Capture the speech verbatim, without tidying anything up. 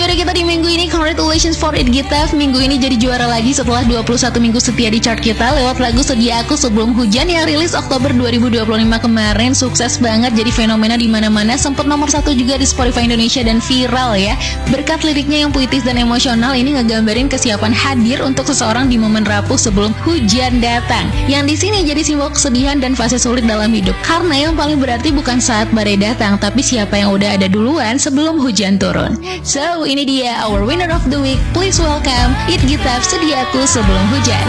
juara kita di minggu ini. Congratulations for It Gitaf. Minggu ini jadi juara lagi setelah dua puluh satu minggu setia di chart kita lewat lagu Sedia Aku Sebelum Hujan yang rilis Oktober dua ribu dua puluh lima kemarin. Sukses banget jadi fenomena di mana-mana, sempat nomor satu juga di Spotify Indonesia dan viral ya. Berkat liriknya yang puitis dan emosional, ini ngegambarin kesiapan hadir untuk seseorang di momen rapuh sebelum hujan datang. Yang di sini jadi simbol kesedihan dan fase sulit dalam hidup. Karena yang paling berarti bukan saat badai datang, tapi siapa yang udah ada duluan sebelum hujan turun. So, ini dia our winner of the week. Please welcome It Gitaf, Sedia Aku Sebelum Hujan.